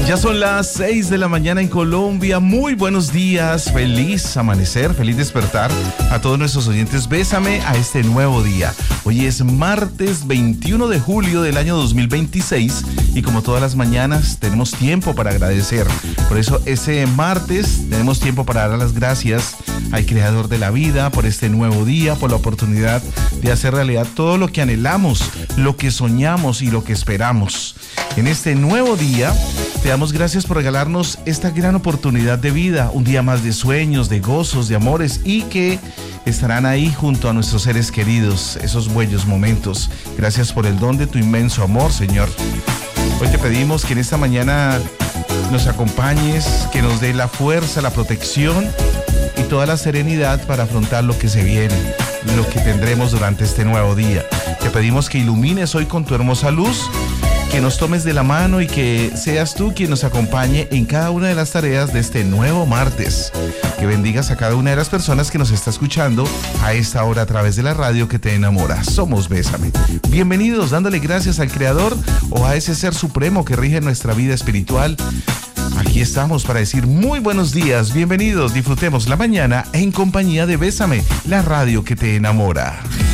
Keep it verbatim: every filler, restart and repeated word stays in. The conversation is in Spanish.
Ya son las seis de la mañana en Colombia. Muy buenos días, feliz amanecer, feliz despertar a todos nuestros oyentes. Bésame a este nuevo día. Hoy es martes veintiuno de julio del año dos mil veintiséis y como todas las mañanas tenemos tiempo para agradecer. Por eso ese martes tenemos tiempo para dar las gracias al Creador de la vida por este nuevo día, por la oportunidad de hacer realidad todo lo que anhelamos, lo que soñamos y lo que esperamos. En este nuevo día te damos gracias por regalarnos esta gran oportunidad de vida, un día más de sueños, de gozos, de amores y que estarán ahí junto a nuestros seres queridos, esos buenos momentos. Gracias por el don de tu inmenso amor, Señor. Hoy te pedimos que en esta mañana nos acompañes, que nos dé la fuerza, la protección y toda la serenidad para afrontar lo que se viene, lo que tendremos durante este nuevo día. Te pedimos que ilumines hoy con tu hermosa luz, que nos tomes de la mano y que seas tú quien nos acompañe en cada una de las tareas de este nuevo martes. Que bendigas a cada una de las personas que nos está escuchando a esta hora a través de la radio que te enamora. Somos Bésame. Bienvenidos, dándole gracias al Creador o a ese ser supremo que rige nuestra vida espiritual. Aquí estamos para decir muy buenos días, bienvenidos, disfrutemos la mañana en compañía de Bésame, la radio que te enamora.